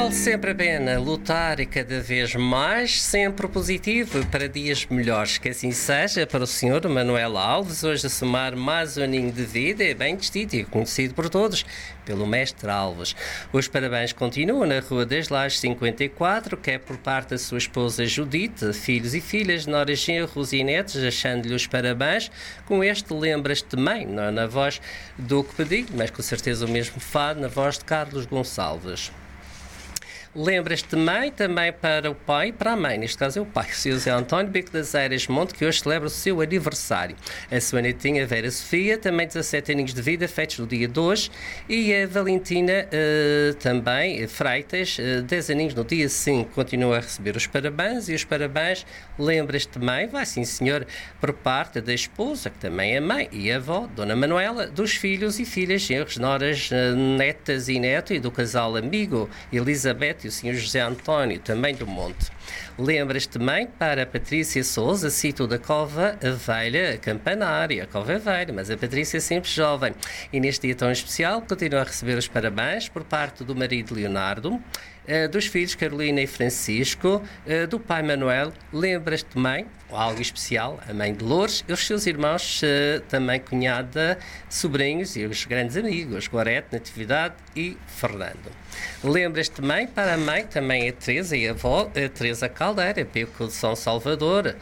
Vale sempre a pena lutar e cada vez mais, sempre positivo para dias melhores. Que assim seja para o Sr. Manuel Alves, hoje a somar mais um aninho de vida, é bem distinto e conhecido por todos, pelo Mestre Alves. Os parabéns continuam na Rua das Lajes 54, que é por parte da sua esposa Judite, filhos e filhas, noras, genros e netos, achando-lhe os parabéns. Com este lembras-te mãe, não na voz do que pedi, mas com certeza o mesmo fado, na voz de Carlos Gonçalves. Lembras-te mãe também para o pai e para a mãe, neste caso é o pai, o Sr. José António Bico das Eiras Monte, que hoje celebra o seu aniversário. A sua netinha Vera Sofia, também 17 aninhos de vida, feitos no dia de hoje, e a Valentina também, Freitas, 10 aninhos no dia 5, continua a receber os parabéns, e os parabéns, lembras-te mãe, vai sim senhor, por parte da esposa, que também é mãe, e avó, Dona Manuela, dos filhos e filhas, genros, noras, netas e neto, e do casal amigo, Elizabeth e o Sr. José António, também do Monte. Lembras-te também para a Patrícia Sousa, sítio da Cova Velha, Campanária, Cova Velha, mas a Patrícia é sempre jovem. E neste dia tão especial, continua a receber os parabéns por parte do marido Leonardo, dos filhos Carolina e Francisco, do pai Manuel. Lembras-te mãe, algo especial, a mãe de Loures, e os seus irmãos, também cunhada, sobrinhos e os grandes amigos, Gorete, Natividade e Fernando. Lembras-te mãe para a mãe, também a Teresa e a avó, a Teresa Caldeira, Bico de São Salvador,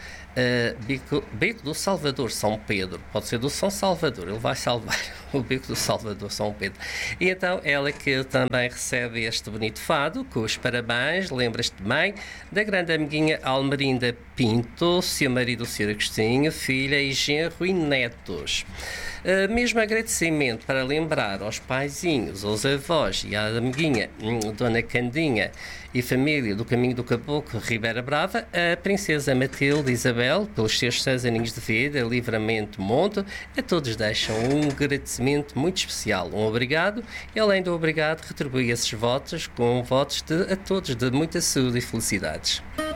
Bico do Salvador, São Pedro, pode ser do São Salvador, ele vai salvar o Bico do Salvador, São Pedro. E então ela que também recebe este bonito fado, com os parabéns, lembras-te mãe, da grande amiguinha Almerinda Pinto, seu marido, o Sr. Agostinho, filha e genro e netos. Mesmo agradecimento para lembrar aos paizinhos, aos avós e à amiguinha Dona Candinha e família do Caminho do Caboclo, Ribeira Brava, a princesa Matilde Isabel, pelos seus 6 aninhos de vida, Livramento Monte, a todos deixam um agradecimento muito especial, um obrigado, e além do obrigado retribui esses votos com votos a todos de muita saúde e felicidades.